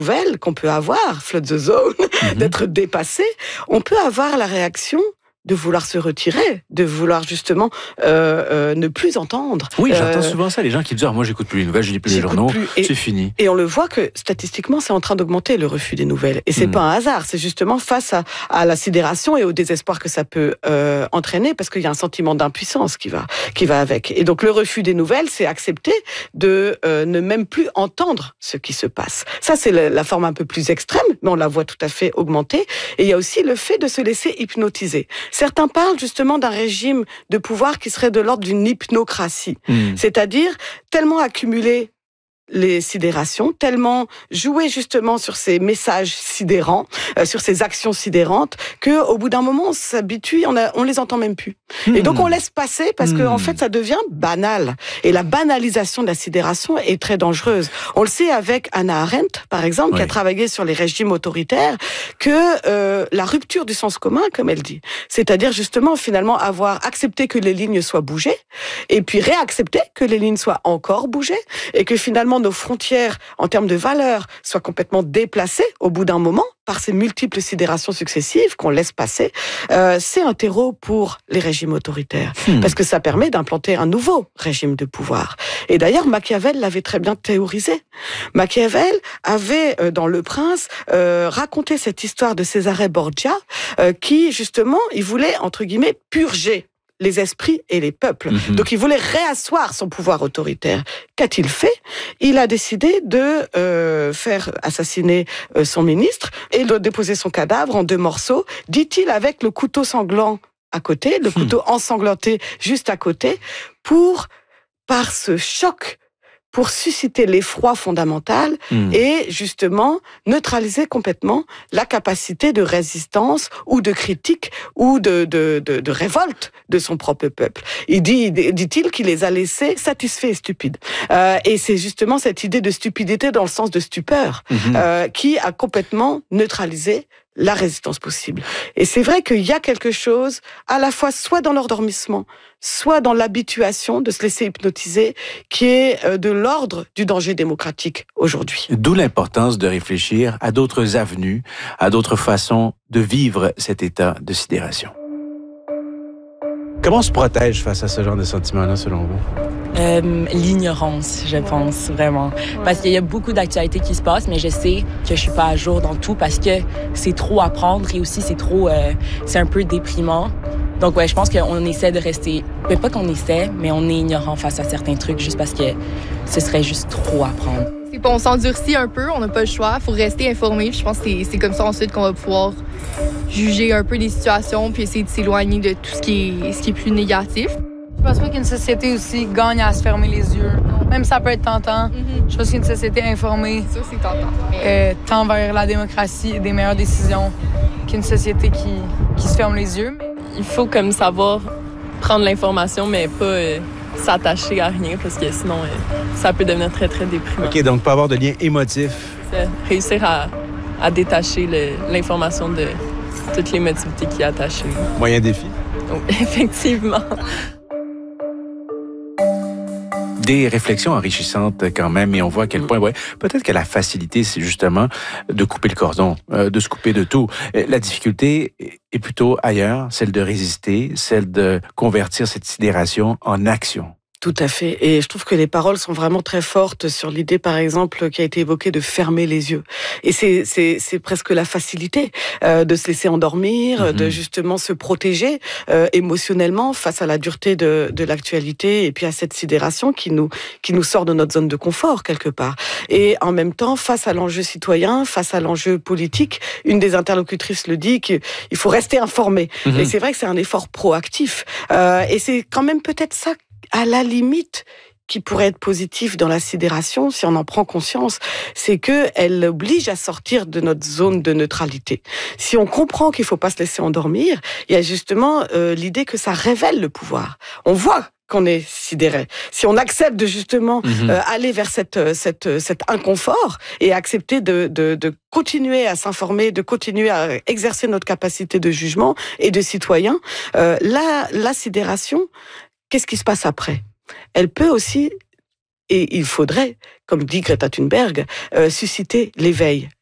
nouvelle qu'on peut avoir, flood the zone, d'être dépassé, on peut avoir la réaction de vouloir se retirer, de vouloir justement ne plus entendre. Oui, j'entends souvent ça, les gens qui disent « moi j'écoute plus les nouvelles, je lis plus les journaux, c'est fini ». Et on le voit que statistiquement, c'est en train d'augmenter le refus des nouvelles. Et c'est pas un hasard, c'est justement face à la sidération et au désespoir que ça peut entraîner, parce qu'il y a un sentiment d'impuissance qui va avec. Et donc le refus des nouvelles, c'est accepter de ne même plus entendre ce qui se passe. Ça, c'est la forme un peu plus extrême, mais on la voit tout à fait augmenter. Et il y a aussi le fait de se laisser hypnotiser. Certains parlent justement d'un régime de pouvoir qui serait de l'ordre d'une hypnocratie. C'est-à-dire tellement accumuler les sidérations, tellement jouer justement sur ces messages sidérants, sur ces actions sidérantes, que au bout d'un moment on s'habitue, on les entend même plus. Et donc on laisse passer parce que en fait ça devient banal. Et la banalisation de la sidération est très dangereuse. On le sait avec Hannah Arendt, par exemple, qui a travaillé sur les régimes autoritaires, que la rupture du sens commun, comme elle dit, c'est-à-dire justement finalement avoir accepté que les lignes soient bougées, et puis réaccepter que les lignes soient encore bougées, et que finalement nos frontières en termes de valeurs soient complètement déplacées au bout d'un moment par ces multiples sidérations successives qu'on laisse passer, c'est un terreau pour les régimes autoritaires. Parce que ça permet d'implanter un nouveau régime de pouvoir. Et d'ailleurs, Machiavel l'avait très bien théorisé. Machiavel avait, dans Le Prince, raconté cette histoire de Cesare Borgia, qui, justement, il voulait, entre guillemets, purger les esprits et les peuples. Donc il voulait réasseoir son pouvoir autoritaire. Qu'a-t-il fait? Il a décidé de faire assassiner son ministre et de déposer son cadavre en 2 morceaux, dit-il, avec le couteau sanglant à côté, le couteau ensanglanté juste à côté, par ce choc, pour susciter l'effroi fondamental et justement neutraliser complètement la capacité de résistance ou de critique ou de révolte de son propre peuple. Dit-il qu'il les a laissés satisfaits et stupides. Et c'est justement cette idée de stupidité dans le sens de stupeur qui a complètement neutralisé la résistance possible. Et c'est vrai qu'il y a quelque chose, à la fois soit dans l'endormissement, soit dans l'habituation de se laisser hypnotiser, qui est de l'ordre du danger démocratique aujourd'hui. D'où l'importance de réfléchir à d'autres avenues, à d'autres façons de vivre cet état de sidération. Comment on se protège face à ce genre de sentiments-là, selon vous? L'ignorance, je pense, vraiment. Parce qu'il y a beaucoup d'actualités qui se passent, mais je sais que je suis pas à jour dans tout parce que c'est trop à prendre et aussi c'est un peu déprimant. Donc ouais, je pense qu'on essaie de rester, pas qu'on essaie, mais on est ignorant face à certains trucs juste parce que ce serait juste trop à prendre. On s'endurcit un peu, on n'a pas le choix, il faut rester informé. Puis je pense que c'est comme ça ensuite qu'on va pouvoir juger un peu des situations puis essayer de s'éloigner de tout ce qui est plus négatif. Je pense pas qu'une société aussi gagne à se fermer les yeux. Même ça peut être tentant. Je pense qu'une société informée Ça, c'est tentant. tend vers la démocratie et des meilleures décisions qu'une société qui se ferme les yeux. Il faut comme savoir prendre l'information, mais pas s'attacher à rien, parce que sinon, ça peut devenir très, très déprimant. OK, donc pas avoir de lien émotif. C'est réussir à détacher l'information de toute l'émotivité qui est attachée. Moyen défi. Donc, effectivement. Des réflexions enrichissantes quand même, et on voit à quel point, peut-être que la facilité, c'est justement de couper le cordon, de se couper de tout. La difficulté est plutôt ailleurs, celle de résister, celle de convertir cette sidération en action. Tout à fait. Et je trouve que les paroles sont vraiment très fortes sur l'idée, par exemple, qui a été évoquée de fermer les yeux. Et c'est presque la facilité de se laisser endormir, de justement se protéger émotionnellement face à la dureté de l'actualité et puis à cette sidération qui nous sort de notre zone de confort quelque part. Et en même temps, face à l'enjeu citoyen, face à l'enjeu politique, une des interlocutrices le dit qu'il faut rester informé. Et c'est vrai que c'est un effort proactif. Et c'est quand même peut-être ça, à la limite, qui pourrait être positif dans la sidération, si on en prend conscience, c'est qu'elle oblige à sortir de notre zone de neutralité. Si on comprend qu'il ne faut pas se laisser endormir, il y a justement l'idée que ça révèle le pouvoir. On voit qu'on est sidéré. Si on accepte de justement aller vers cet inconfort et accepter de continuer à s'informer, de continuer à exercer notre capacité de jugement et de citoyen, la sidération, qu'est-ce qui se passe après? Elle peut aussi Et il faudrait, comme dit Greta Thunberg, susciter l'éveil.